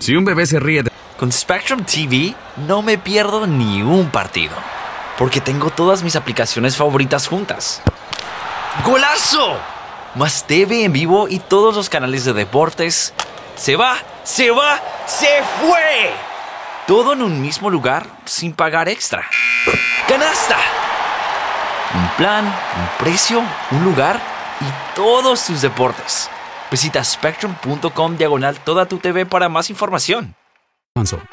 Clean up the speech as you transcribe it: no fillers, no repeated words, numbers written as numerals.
Si un bebé se ríe de... Con Spectrum TV no me pierdo ni un partido, porque tengo todas mis aplicaciones favoritas juntas. ¡Golazo! Más TV en vivo y todos los canales de deportes. ¡Se va! ¡Se va! ¡Se fue! Todo en un mismo lugar sin pagar extra. ¡Canasta! Un plan, un precio, un lugar y todos tus deportes. Visita spectrum.com/toda tu TV para más información.